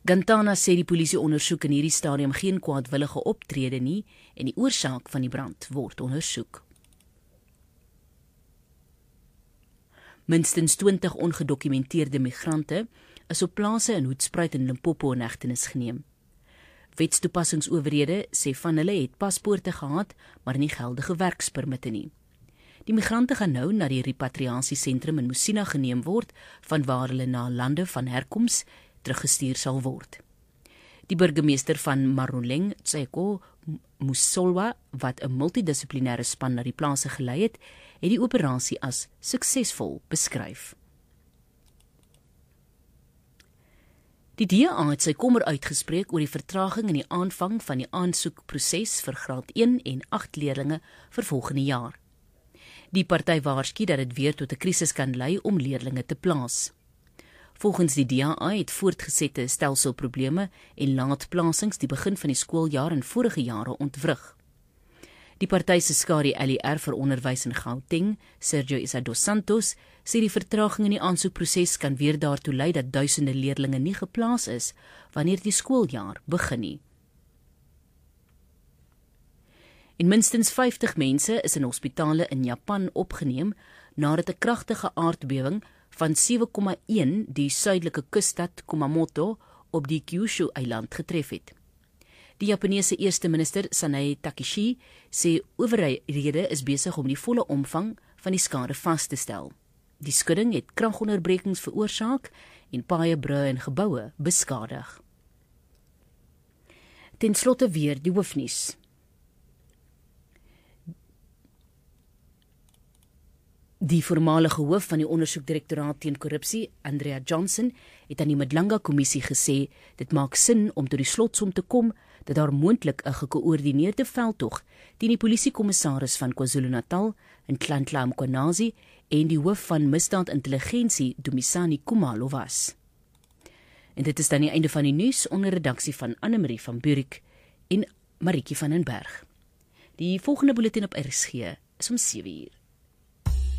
Gantana sê die polisie ondersoek in hierdie stadium geen kwaadwillige optrede nie en die oorsaak van die brand word ondersoek. Minstens 20 ongedokumenteerde migrante is op plase in Hoedspruit en Limpopo in hegtenis geneem. Wetstoepassingsowerhede sê van hulle het paspoorte gehad, maar nie geldige werkspermitte nie. Die migrante gaan nou na die repatriasiesentrum in Musina geneem word, vanwaar hulle na lande van herkoms teruggestuur sal word. Die burgemeester van Maroleng, Tseko Musolwa, wat 'n multidissiplinêre span na die plase gelei het die operasie as suksesvol beskryf. Die DA het sy kommer uitgespreek oor die vertraging in die aanvang van die aansoekproses vir graad 1 en 8 leerlinge vir volgende jaar. Die party waarsku dat dit weer tot 'n krisis kan lei om leerlinge te plaas. Volgens die DA het voortgesette stelselprobleme en laatplasings die begin van die skooljaar in vorige jare ontwrig. Die party se skadu LER vir onderwys in Gauteng, Sergio Issa dos Santos, sê die vertraging in die aansoekproses kan weer daartoe lei dat duisende leerlinge nie geplaas is wanneer die skooljaar begin nie. En minstens 50 mense is in hospitale in Japan opgeneem nadat 'n kragtige aardbewing van 7,1 die suidelike kusstad Kumamoto op die Kyushu-eiland getref het. Die Japaneese eerste minister Sanae Takeshi sê owerhede is besig om die volle omvang van die skade vas te stel. Die skudding het kragonderbrekings veroorsaak en paaie, brûe en geboue beskadig. Ten slotte weer die hoofnuus. Die voormalige hoof van die ondersoekdirektoraat teen korrupsie, Andrea Johnson, het aan die Madlanga-kommissie gesê dit maak sin om tot die slotsom te kom dat daar moontlik 'n gekoördineerde veldtog teen die polisiekommissaris van KwaZulu-Natal, Nhlanhla Mkhwanazi, en die hoof van misdaadintelligensie, Dumisani Khumalo was. En dit is dan die einde van die nuus onder redaksie van Annemarie van Buurik en Marietjie van den Berg. Die volgende bulletin op RSG is om 7 uur.